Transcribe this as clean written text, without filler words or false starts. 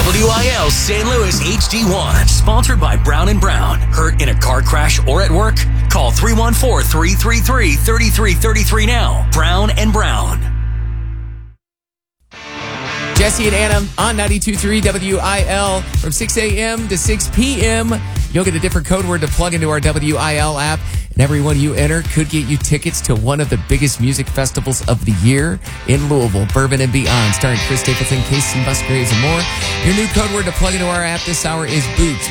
WIL St. Louis HD1. Sponsored by Brown & Brown. Hurt in a car crash or at work? Call 314-333-3333 now. Brown & Brown. Jesse and Anna on 92.3 WIL from 6 a.m. to 6 p.m. You'll get a different code word to plug into our WIL app, and everyone you enter could get you tickets to one of the biggest music festivals of the year in Louisville, Bourbon and Beyond, starring Chris Stapleton, Casey Musgraves, and more. Your new code word to plug into our app this hour is Boots.